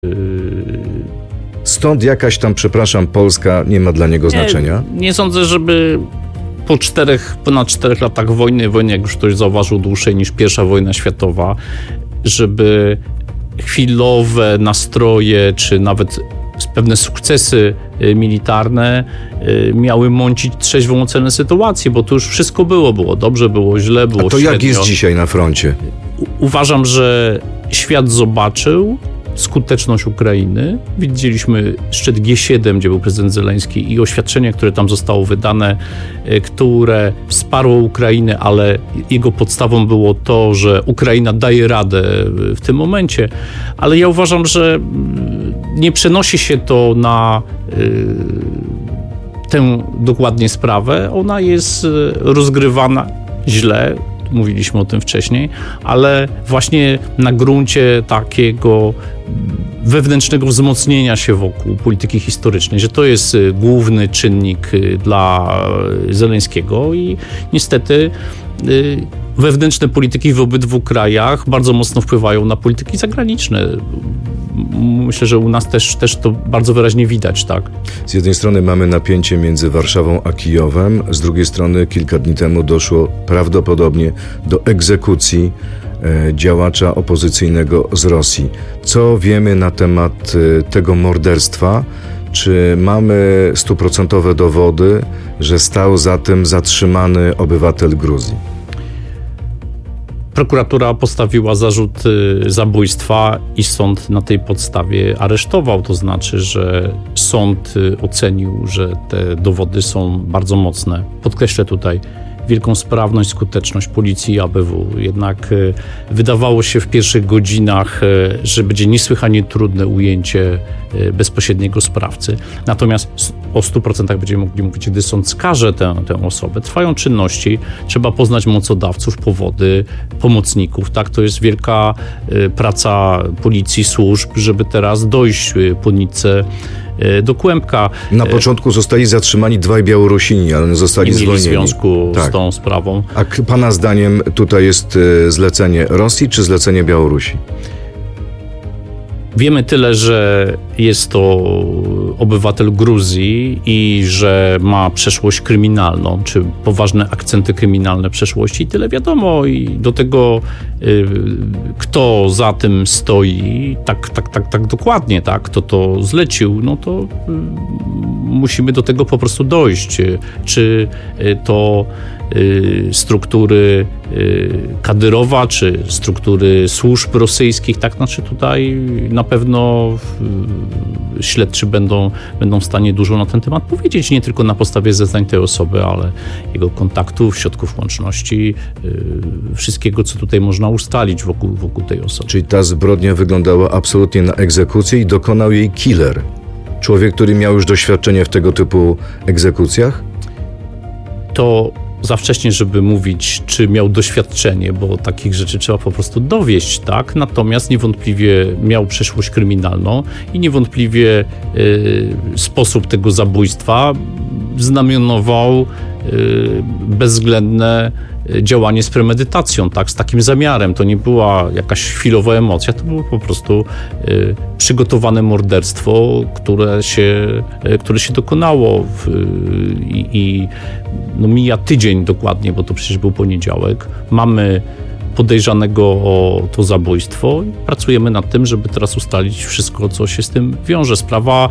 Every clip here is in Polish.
Stąd jakaś tam, przepraszam, Polska nie ma dla niego znaczenia? Nie sądzę, żeby po ponad 4 latach wojny, jak już ktoś zauważył, dłuższej niż I wojna światowa, żeby chwilowe nastroje, czy nawet pewne sukcesy militarne miały mącić trzeźwą ocenę sytuacji, bo to już wszystko było dobrze, było źle, było średnio. A to jak jest dzisiaj na froncie? Uważam, że świat zobaczył skuteczność Ukrainy. Widzieliśmy szczyt G7, gdzie był prezydent Zełenski, i oświadczenie, które tam zostało wydane, które wsparło Ukrainę, ale jego podstawą było to, że Ukraina daje radę w tym momencie. Ale ja uważam, że nie przenosi się to na tę dokładnie sprawę. Ona jest rozgrywana źle. Mówiliśmy o tym wcześniej, ale właśnie na gruncie takiego wewnętrznego wzmocnienia się wokół polityki historycznej, że to jest główny czynnik dla Zełenskiego i niestety wewnętrzne polityki w obydwu krajach bardzo mocno wpływają na polityki zagraniczne. Myślę, że u nas też to bardzo wyraźnie widać, tak? Z jednej strony mamy napięcie między Warszawą a Kijowem, z drugiej strony kilka dni temu doszło prawdopodobnie do egzekucji działacza opozycyjnego z Rosji. Co wiemy na temat tego morderstwa? Czy mamy 100% dowody, że stał za tym zatrzymany obywatel Gruzji? Prokuratura postawiła zarzut zabójstwa i sąd na tej podstawie aresztował. To znaczy, że sąd ocenił, że te dowody są bardzo mocne. Podkreślę tutaj wielką sprawność, skuteczność policji i ABW. Jednak wydawało się w pierwszych godzinach, że będzie niesłychanie trudne ujęcie bezpośredniego sprawcy. Natomiast o 100% będziemy mogli mówić, gdy sąd skaże tę osobę. Trwają czynności, trzeba poznać mocodawców, powody, pomocników. Tak, to jest wielka praca policji, służb, żeby teraz dojść po nitce do kłębka. Na początku zostali zatrzymani 2 Białorusini, ale zostali zwolnieni. W związku z tą sprawą. A pana zdaniem tutaj jest zlecenie Rosji czy zlecenie Białorusi? Wiemy tyle, że jest to obywatel Gruzji i że ma przeszłość kryminalną, czy poważne akcenty kryminalne przeszłości. I tyle wiadomo. I do tego, kto za tym stoi, tak dokładnie, tak, kto to zlecił, no to musimy do tego po prostu dojść. Czy to struktury Kadyrowa, czy struktury służb rosyjskich, tak, znaczy tutaj na pewno śledczy będą w stanie dużo na ten temat powiedzieć, nie tylko na podstawie zeznań tej osoby, ale jego kontaktów, środków łączności, wszystkiego, co tutaj można ustalić wokół tej osoby. Czyli ta zbrodnia wyglądała absolutnie na egzekucję i dokonał jej killer. Człowiek, który miał już doświadczenie w tego typu egzekucjach? To za wcześnie, żeby mówić, czy miał doświadczenie, bo takich rzeczy trzeba po prostu dowieść, tak? Natomiast niewątpliwie miał przeszłość kryminalną i niewątpliwie sposób tego zabójstwa znamionował bezwzględne działanie z premedytacją, tak, z takim zamiarem. To nie była jakaś chwilowa emocja, to było po prostu przygotowane morderstwo, które się dokonało i mija tydzień dokładnie, bo to przecież był poniedziałek. Mamy podejrzanego o to zabójstwo i pracujemy nad tym, żeby teraz ustalić wszystko, co się z tym wiąże. Sprawa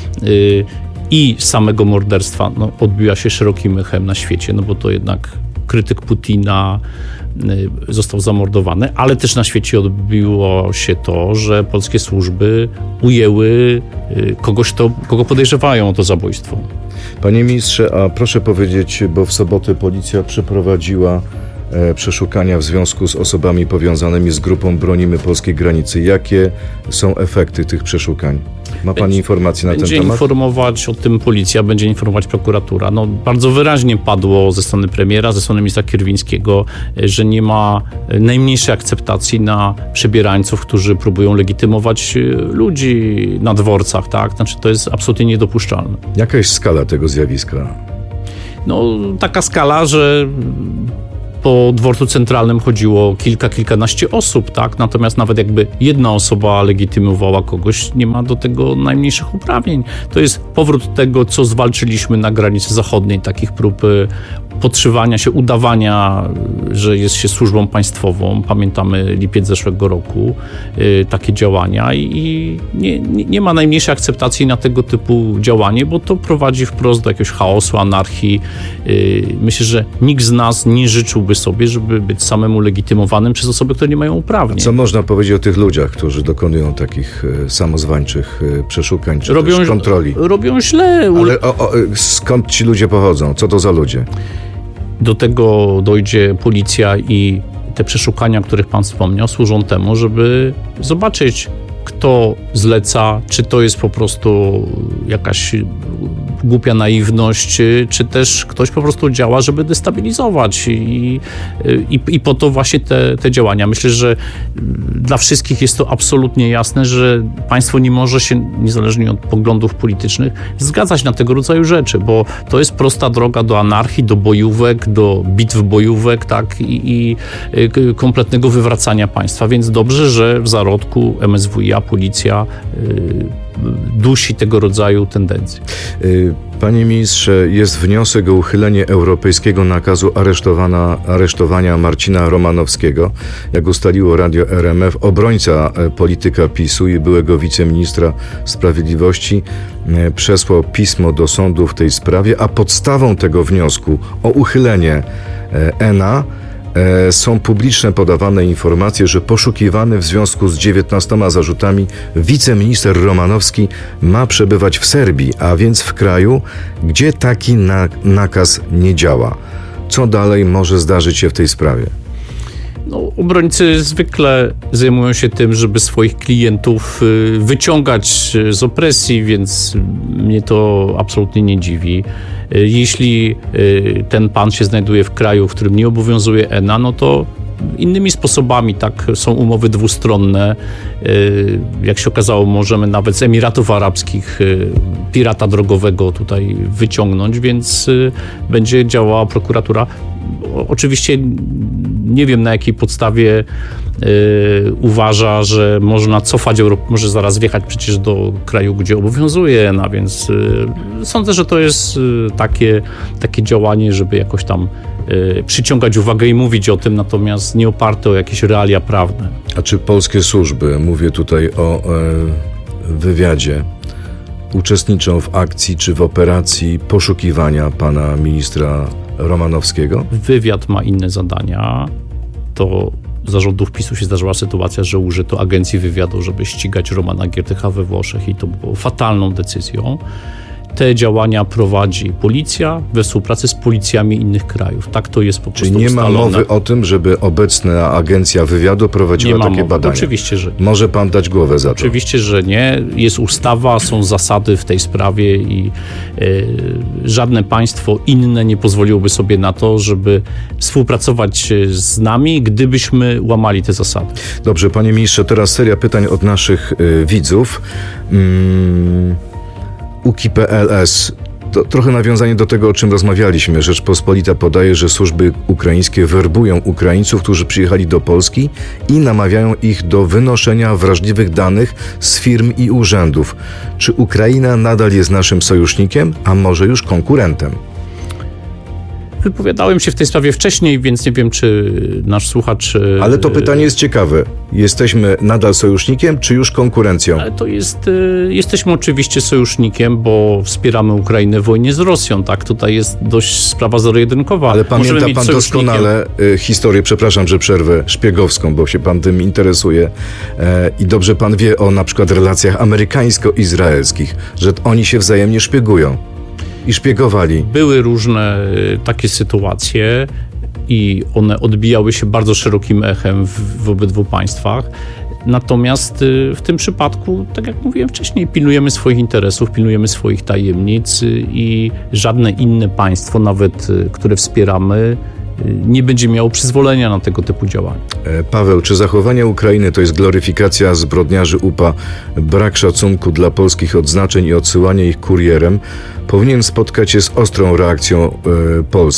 i samego morderstwa odbiła się szerokim echem na świecie, bo to jednak krytyk Putina został zamordowany, ale też na świecie odbiło się to, że polskie służby ujęły kogoś, kogo podejrzewają o to zabójstwo. Panie ministrze, a proszę powiedzieć, bo w sobotę policja przeprowadziła przeszukania w związku z osobami powiązanymi z grupą Bronimy Polskiej Granicy. Jakie są efekty tych przeszukań? Ma pan informacje na ten temat? Będzie informować o tym policja, będzie informować prokuratura. Bardzo wyraźnie padło ze strony premiera, ze strony ministra Kierwińskiego, że nie ma najmniejszej akceptacji na przebierańców, którzy próbują legitymować ludzi na dworcach, tak? Znaczy, to jest absolutnie niedopuszczalne. Jaka jest skala tego zjawiska? Taka skala, że po dworcu centralnym chodziło kilkanaście osób, tak? Natomiast nawet jakby jedna osoba legitymowała kogoś, nie ma do tego najmniejszych uprawnień. To jest powrót tego, co zwalczyliśmy na granicy zachodniej, takich prób podszywania się, udawania, że jest się służbą państwową. Pamiętamy lipiec zeszłego roku, takie działania i nie ma najmniejszej akceptacji na tego typu działanie, bo to prowadzi wprost do jakiegoś chaosu, anarchii. Myślę, że nikt z nas nie życzyłby sobie, żeby być samemu legitymowanym przez osoby, które nie mają uprawnień. Co można powiedzieć o tych ludziach, którzy dokonują takich samozwańczych przeszukań czy też kontroli? Robią źle. Ale skąd ci ludzie pochodzą? Co to za ludzie? Do tego dojdzie policja i te przeszukania, o których pan wspomniał, służą temu, żeby zobaczyć, kto zleca, czy to jest po prostu jakaś głupia naiwność, czy też ktoś po prostu działa, żeby destabilizować i po to właśnie te działania. Myślę, że dla wszystkich jest to absolutnie jasne, że państwo nie może się, niezależnie od poglądów politycznych, zgadzać na tego rodzaju rzeczy, bo to jest prosta droga do anarchii, do bojówek, do bitw bojówek, tak, i kompletnego wywracania państwa. Więc dobrze, że w zarodku MSWiA, policja dusi tego rodzaju tendencje. Panie ministrze, jest wniosek o uchylenie europejskiego nakazu aresztowania Marcina Romanowskiego. Jak ustaliło Radio RMF, obrońca polityka PiS-u i byłego wiceministra sprawiedliwości przesłał pismo do sądu w tej sprawie, a podstawą tego wniosku o uchylenie ENA są publiczne podawane informacje, że poszukiwany w związku z 19 zarzutami wiceminister Romanowski ma przebywać w Serbii, a więc w kraju, gdzie taki nakaz nie działa. Co dalej może zdarzyć się w tej sprawie? Obrońcy zwykle zajmują się tym, żeby swoich klientów wyciągać z opresji, więc mnie to absolutnie nie dziwi. Jeśli ten pan się znajduje w kraju, w którym nie obowiązuje ENA, no to innymi sposobami, tak, są umowy dwustronne. Jak się okazało, możemy nawet z Emiratów Arabskich pirata drogowego tutaj wyciągnąć, więc będzie działała prokuratura. Oczywiście nie wiem, na jakiej podstawie uważa, że można cofać Europę, może zaraz wjechać przecież do kraju, gdzie obowiązuje ENA, więc sądzę, że to jest takie działanie, żeby jakoś tam przyciągać uwagę i mówić o tym, natomiast nie oparte o jakieś realia prawne. A czy polskie służby, mówię tutaj o wywiadzie, uczestniczą w akcji czy w operacji poszukiwania pana ministra Romanowskiego? Wywiad ma inne zadania. To za rządów PiS-u się zdarzyła sytuacja, że użyto agencji wywiadu, żeby ścigać Romana Giertycha we Włoszech i to było fatalną decyzją. Te działania prowadzi policja we współpracy z policjami innych krajów. Tak to jest po prostu ustalone. Czyli nie ma mowy o tym, żeby obecna agencja wywiadu prowadziła takie badania? Oczywiście, że nie. Może pan dać głowę za to? Oczywiście, że nie. Jest ustawa, są zasady w tej sprawie i żadne państwo inne nie pozwoliłoby sobie na to, żeby współpracować z nami, gdybyśmy łamali te zasady. Dobrze, panie ministrze, teraz seria pytań od naszych widzów. UKI.pls. To trochę nawiązanie do tego, o czym rozmawialiśmy. Rzeczpospolita podaje, że służby ukraińskie werbują Ukraińców, którzy przyjechali do Polski i namawiają ich do wynoszenia wrażliwych danych z firm i urzędów. Czy Ukraina nadal jest naszym sojusznikiem, a może już konkurentem? Wypowiadałem się w tej sprawie wcześniej, więc nie wiem, czy nasz słuchacz... Ale to pytanie jest ciekawe. Jesteśmy nadal sojusznikiem, czy już konkurencją? Ale to jest... Jesteśmy oczywiście sojusznikiem, bo wspieramy Ukrainę w wojnie z Rosją, tak? Tutaj jest dość sprawa zero-jedynkowa. Ale pamięta pan doskonale historię, przepraszam, że przerwę, szpiegowską, bo się pan tym interesuje. I dobrze pan wie o na przykład relacjach amerykańsko-izraelskich, że oni się wzajemnie szpiegują. I szpiegowali. Były różne takie sytuacje i one odbijały się bardzo szerokim echem w obydwu państwach. Natomiast w tym przypadku, tak jak mówiłem wcześniej, pilnujemy swoich interesów, pilnujemy swoich tajemnic i żadne inne państwo, nawet które wspieramy, nie będzie miało przyzwolenia na tego typu działania. Paweł, czy zachowanie Ukrainy to jest gloryfikacja zbrodniarzy UPA, brak szacunku dla polskich odznaczeń i odsyłanie ich kurierem powinien spotkać się z ostrą reakcją Polski?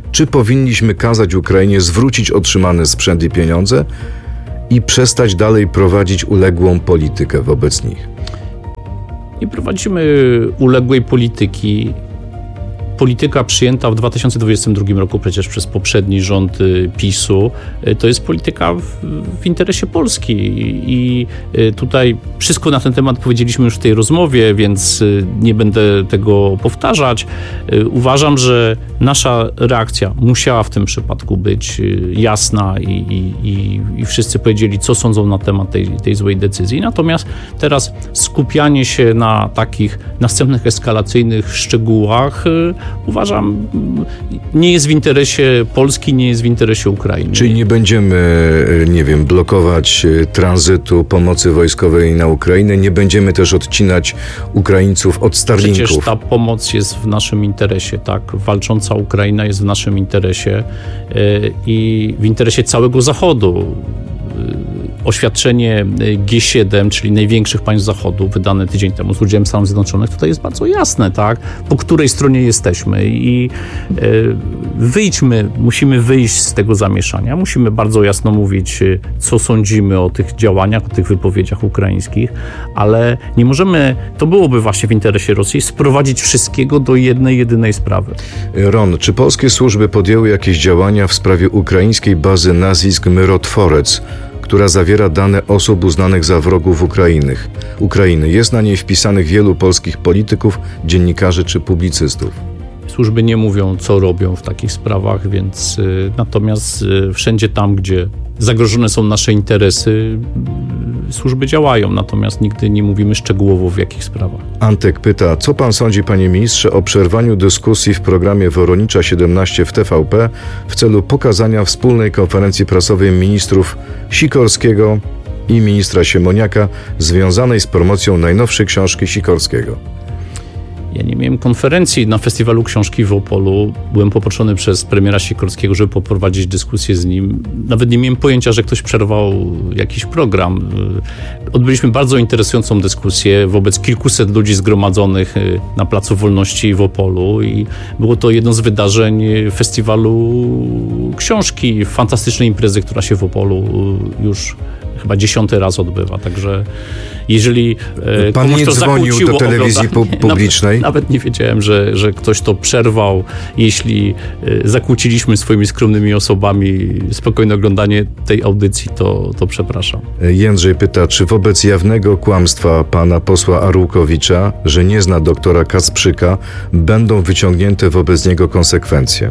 Czy powinniśmy kazać Ukrainie zwrócić otrzymany sprzęt i pieniądze i przestać dalej prowadzić uległą politykę wobec nich? Nie prowadzimy uległej polityki. Polityka przyjęta w 2022 roku przecież przez poprzedni rząd PiS-u, to jest polityka w interesie Polski i tutaj wszystko na ten temat powiedzieliśmy już w tej rozmowie, więc nie będę tego powtarzać. Uważam, że nasza reakcja musiała w tym przypadku być jasna i wszyscy powiedzieli, co sądzą na temat tej złej decyzji. Natomiast teraz skupianie się na takich następnych eskalacyjnych szczegółach uważam, nie jest w interesie Polski, nie jest w interesie Ukrainy. Czyli nie będziemy, nie wiem, blokować tranzytu pomocy wojskowej na Ukrainę, nie będziemy też odcinać Ukraińców od Starlinków. Przecież ta pomoc jest w naszym interesie, tak? Walcząca Ukraina jest w naszym interesie i w interesie całego Zachodu. Oświadczenie G7, czyli największych państw Zachodu, wydane tydzień temu z udziałem Stanów Zjednoczonych, tutaj jest bardzo jasne, tak? Po której stronie jesteśmy i musimy wyjść z tego zamieszania, musimy bardzo jasno mówić, co sądzimy o tych działaniach, o tych wypowiedziach ukraińskich, ale nie możemy, to byłoby właśnie w interesie Rosji, sprowadzić wszystkiego do jednej, jedynej sprawy. Ron, czy polskie służby podjęły jakieś działania w sprawie ukraińskiej bazy nazwisk Myrotworec, która zawiera dane osób uznanych za wrogów Ukrainy? Jest na niej wpisanych wielu polskich polityków, dziennikarzy czy publicystów. Służby nie mówią, co robią w takich sprawach, więc natomiast wszędzie tam, gdzie zagrożone są nasze interesy, służby działają, natomiast nigdy nie mówimy szczegółowo, w jakich sprawach. Antek pyta, co pan sądzi, panie ministrze, o przerwaniu dyskusji w programie Woronicza 17 w TVP w celu pokazania wspólnej konferencji prasowej ministrów Sikorskiego i ministra Siemoniaka związanej z promocją najnowszej książki Sikorskiego? Ja nie miałem konferencji na Festiwalu Książki w Opolu. Byłem poproszony przez premiera Sikorskiego, żeby poprowadzić dyskusję z nim. Nawet nie miałem pojęcia, że ktoś przerwał jakiś program. Odbyliśmy bardzo interesującą dyskusję wobec kilkuset ludzi zgromadzonych na Placu Wolności w Opolu i było to jedno z wydarzeń Festiwalu Książki, fantastycznej imprezy, która się w Opolu już chyba 10. raz odbywa, także jeżeli pan nie to dzwonił do telewizji publicznej? Nawet nie wiedziałem, że ktoś to przerwał. Jeśli zakłóciliśmy swoimi skromnymi osobami spokojne oglądanie tej audycji, to przepraszam. Jędrzej pyta, czy wobec jawnego kłamstwa pana posła Arłukowicza, że nie zna doktora Kasprzyka, będą wyciągnięte wobec niego konsekwencje?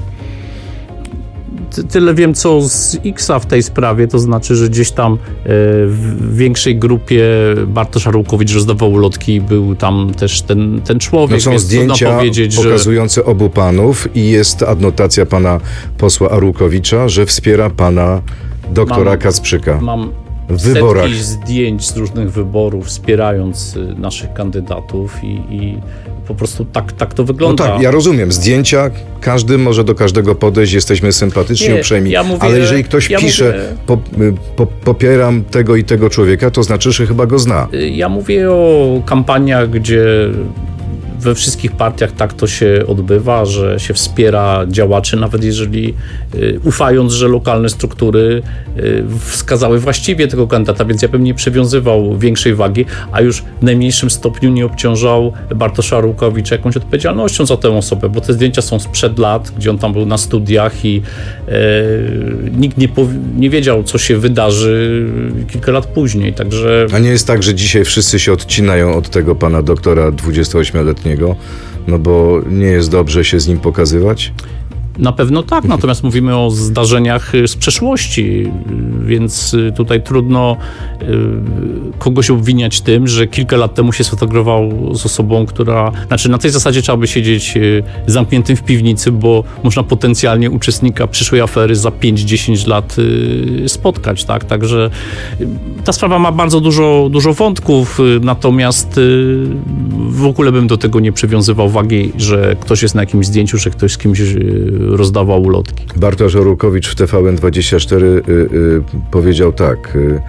Tyle wiem, co z X-a w tej sprawie, to znaczy, że gdzieś tam w większej grupie Bartosz Arłukowicz rozdawał ulotki, był tam też ten człowiek. No są zdjęcia pokazujące obu panów i jest adnotacja pana posła Arłukowicza, że wspiera pana doktora Kasprzyka. Mam w wyborach. Setki zdjęć z różnych wyborów, wspierając naszych kandydatów i po prostu tak to wygląda. No tak, ja rozumiem. Zdjęcia, każdy może do każdego podejść, jesteśmy sympatyczni, uprzejmi. Ale jeżeli ktoś pisze, popieram tego i tego człowieka, to znaczy, że chyba go zna. Ja mówię o kampaniach, gdzie we wszystkich partiach tak to się odbywa, że się wspiera działaczy, nawet jeżeli ufając, że lokalne struktury wskazały właściwie tego kandydata, więc ja bym nie przywiązywał większej wagi, a już w najmniejszym stopniu nie obciążał Bartosza Arłukowicza jakąś odpowiedzialnością za tę osobę, bo te zdjęcia są sprzed lat, gdzie on tam był na studiach i nikt nie wiedział, co się wydarzy kilka lat później, także... A nie jest tak, że dzisiaj wszyscy się odcinają od tego pana doktora 28-letniego, no bo nie jest dobrze się z nim pokazywać? Na pewno tak, natomiast mówimy o zdarzeniach z przeszłości, więc tutaj trudno kogoś obwiniać tym, że kilka lat temu się sfotografował z osobą, która... Znaczy na tej zasadzie trzeba by siedzieć zamkniętym w piwnicy, bo można potencjalnie uczestnika przyszłej afery za 5-10 lat spotkać, tak? Także ta sprawa ma bardzo dużo wątków, natomiast w ogóle bym do tego nie przywiązywał wagi, że ktoś jest na jakimś zdjęciu, że ktoś z kimś rozdawał ulotki. Bartosz Arłukowicz w TVN24 powiedział tak.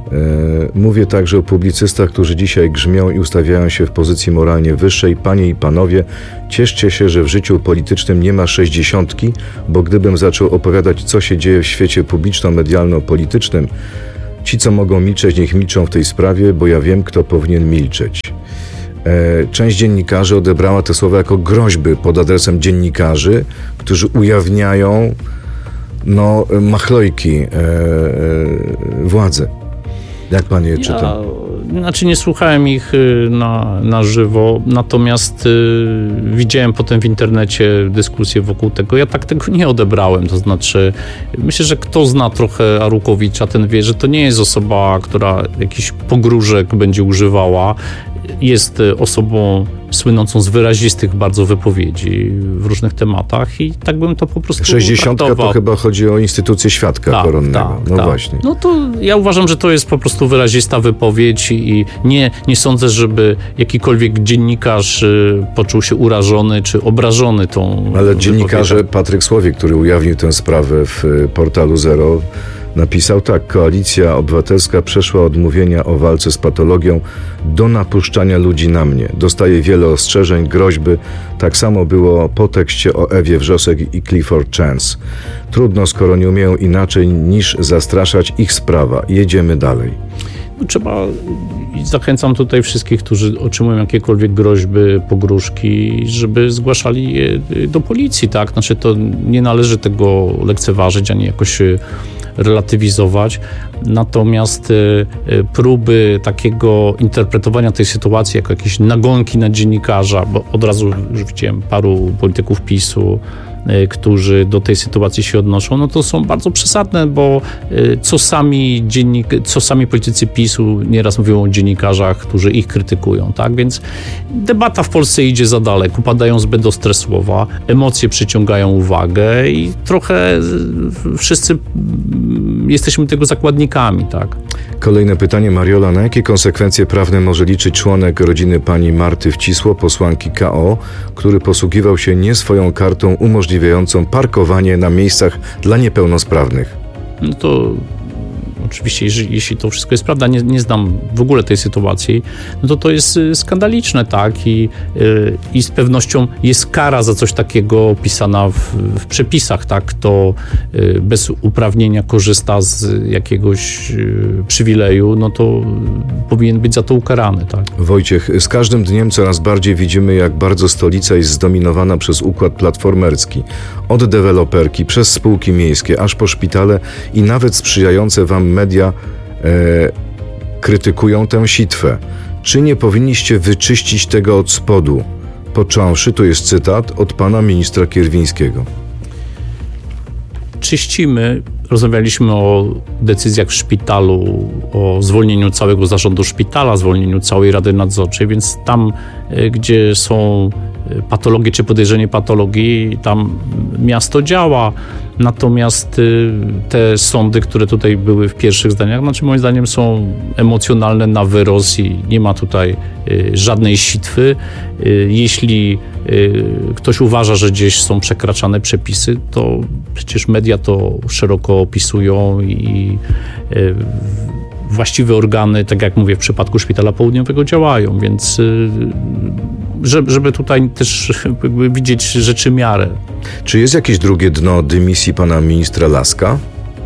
Mówię także o publicystach, którzy dzisiaj grzmią i ustawiają się w pozycji moralnie wyższej. Panie i panowie, cieszcie się, że w życiu politycznym nie ma 60, bo gdybym zaczął opowiadać, co się dzieje w świecie publiczno-medialno-politycznym, ci, co mogą milczeć, niech milczą w tej sprawie, bo ja wiem, kto powinien milczeć. Część dziennikarzy odebrała te słowa jako groźby pod adresem dziennikarzy, którzy ujawniają machlojki władzy. Jak pan je czyta? Znaczy nie słuchałem ich na żywo, natomiast widziałem potem w internecie dyskusję wokół tego. Ja tak tego nie odebrałem, to znaczy myślę, że kto zna trochę Arłukowicza, ten wie, że to nie jest osoba, która jakichś pogróżek będzie używała. Jest osobą słynącą z wyrazistych bardzo wypowiedzi w różnych tematach i tak bym to po prostu 60 traktował. To chyba chodzi o instytucję świadka koronnego. Właśnie. No to ja uważam, że to jest po prostu wyrazista wypowiedź i nie sądzę, żeby jakikolwiek dziennikarz poczuł się urażony czy obrażony tą Ale dziennikarze Patryk Słowik, który ujawnił tę sprawę w portalu Zero, napisał tak: Koalicja Obywatelska przeszła od mówienia o walce z patologią do napuszczania ludzi na mnie. Dostaje wiele ostrzeżeń, groźby. Tak samo było po tekście o Ewie Wrzosek i Clifford Chance. Trudno, skoro nie umieją inaczej niż zastraszać, ich sprawa. Jedziemy dalej. Trzeba, zachęcam tutaj wszystkich, którzy otrzymują jakiekolwiek groźby, pogróżki, żeby zgłaszali je do policji, tak? Znaczy to nie należy tego lekceważyć, ani jakoś relatywizować. Natomiast próby takiego interpretowania tej sytuacji jako jakieś nagonki na dziennikarza, bo od razu już widziałem paru polityków PiS-u, którzy do tej sytuacji się odnoszą, no to są bardzo przesadne, bo co sami politycy PiS-u nieraz mówią o dziennikarzach, którzy ich krytykują, tak? Więc debata w Polsce idzie za daleko, padają zbyt ostre słowa, emocje przyciągają uwagę i trochę wszyscy jesteśmy tego zakładnikami, tak? Kolejne pytanie, Mariola. Na jakie konsekwencje prawne może liczyć członek rodziny pani Marty Wcisło, posłanki KO, który posługiwał się nie swoją kartą umożliwiającą parkowanie na miejscach dla niepełnosprawnych? No to oczywiście, jeśli to wszystko jest prawda, nie znam w ogóle tej sytuacji, no to jest skandaliczne, tak? I z pewnością jest kara za coś takiego opisana w przepisach, tak? Kto bez uprawnienia korzysta z jakiegoś przywileju, no to powinien być za to ukarany, tak? Wojciech, z każdym dniem coraz bardziej widzimy, jak bardzo stolica jest zdominowana przez układ platformerski. Od deweloperki, przez spółki miejskie, aż po szpitale i nawet sprzyjające wam media krytykują tę sitwę. Czy nie powinniście wyczyścić tego od spodu? Począwszy, to jest cytat od pana ministra Kierwińskiego. Czyścimy. Rozmawialiśmy o decyzjach w szpitalu, o zwolnieniu całego zarządu szpitala, zwolnieniu całej Rady Nadzorczej, więc tam, gdzie są patologie czy podejrzenie patologii, tam miasto działa. Natomiast te sądy, które tutaj były w pierwszych zdaniach, znaczy moim zdaniem są emocjonalne na wyrost i nie ma tutaj żadnej sitwy. Jeśli ktoś uważa, że gdzieś są przekraczane przepisy, to przecież media to szeroko opisują i właściwe organy, tak jak mówię, w przypadku Szpitala Południowego działają, więc żeby tutaj też widzieć rzeczy miarę. Czy jest jakieś drugie dno dymisji pana ministra Laska?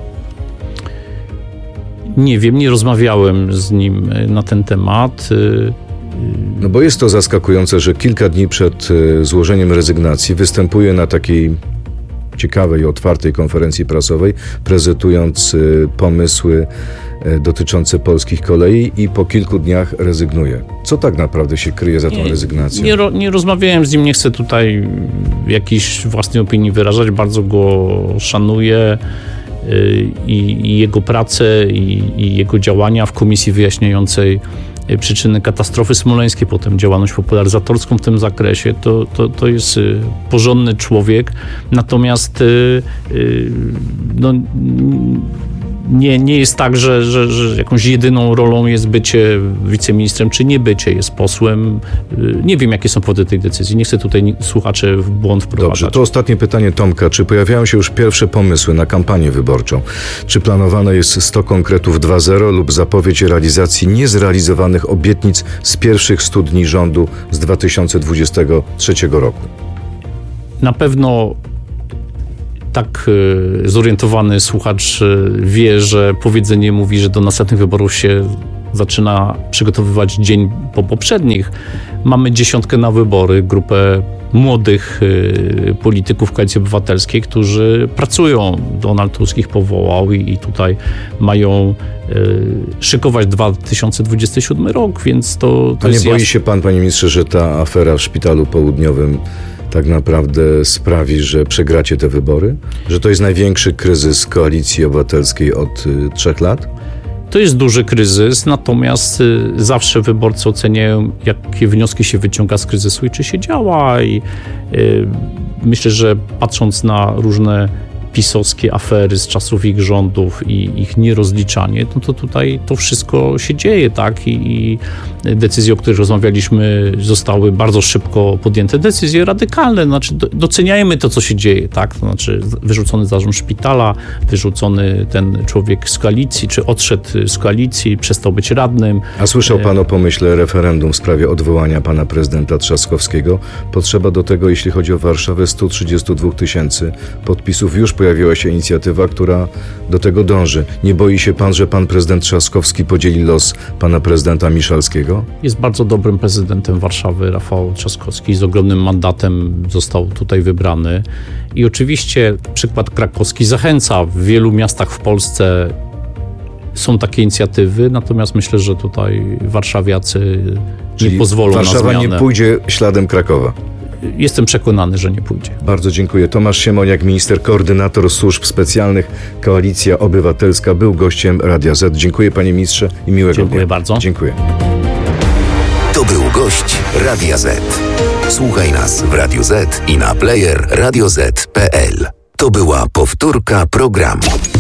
Nie wiem, nie rozmawiałem z nim na ten temat. No bo jest to zaskakujące, że kilka dni przed złożeniem rezygnacji występuje na takiej ciekawej, otwartej konferencji prasowej, prezentując pomysły dotyczące polskich kolei i po kilku dniach rezygnuje. Co tak naprawdę się kryje za tą rezygnacją? Nie rozmawiałem z nim, nie chcę tutaj jakiejś własnej opinii wyrażać, bardzo go szanuję i jego pracę i jego działania w komisji wyjaśniającej przyczyny katastrofy smoleńskiej, potem działalność popularyzatorską w tym zakresie, to jest porządny człowiek, natomiast nie jest tak, że jakąś jedyną rolą jest bycie wiceministrem, czy nie bycie, jest posłem. Nie wiem, jakie są powody tej decyzji. Nie chcę tutaj słuchaczy w błąd wprowadzać. Dobrze, to ostatnie pytanie Tomka. Czy pojawiają się już pierwsze pomysły na kampanię wyborczą? Czy planowane jest 100 konkretów 2.0 lub zapowiedź realizacji niezrealizowanych obietnic z pierwszych 100 dni rządu z 2023 roku? Na pewno tak zorientowany słuchacz wie, że powiedzenie mówi, że do następnych wyborów się zaczyna przygotowywać dzień po poprzednich. Mamy 10 na wybory, grupę młodych polityków Koalicji Obywatelskiej, którzy pracują. Donald Tusk ich powołał i tutaj mają szykować 2027 rok, więc to A nie jest boi się pan, panie ministrze, że ta afera w Szpitalu Południowym tak naprawdę sprawi, że przegracie te wybory? Że to jest największy kryzys Koalicji Obywatelskiej od 3 lat? To jest duży kryzys, natomiast zawsze wyborcy oceniają, jakie wnioski się wyciąga z kryzysu i czy się działa. I myślę, że patrząc na różne pisowskie afery z czasów ich rządów i ich nierozliczanie, no to tutaj to wszystko się dzieje, tak? I decyzje, o których rozmawialiśmy, zostały bardzo szybko podjęte. Decyzje radykalne, znaczy doceniajmy to, co się dzieje, tak? To znaczy wyrzucony zarząd szpitala, wyrzucony ten człowiek z koalicji, czy odszedł z koalicji, przestał być radnym. A słyszał pan o pomyśle referendum w sprawie odwołania pana prezydenta Trzaskowskiego? Potrzeba do tego, jeśli chodzi o Warszawę, 132 000 podpisów. Już pojawiła się inicjatywa, która do tego dąży. Nie boi się pan, że pan prezydent Trzaskowski podzieli los pana prezydenta Miszalskiego? Jest bardzo dobrym prezydentem Warszawy, Rafał Trzaskowski. Z ogromnym mandatem został tutaj wybrany. I oczywiście przykład krakowski zachęca. W wielu miastach w Polsce są takie inicjatywy, natomiast myślę, że tutaj warszawiacy nie pozwolą na zmianę. Warszawa nie pójdzie śladem Krakowa. Jestem przekonany, że nie pójdzie. Bardzo dziękuję. Tomasz Siemoniak, minister, koordynator służb specjalnych, Koalicja Obywatelska, był gościem Radia Z. Dziękuję, panie ministrze, i miłego dnia. Dziękuję bardzo. Dziękuję. To był gość Radia Z. Słuchaj nas w Radio Z i na player radioz.pl. To była powtórka programu.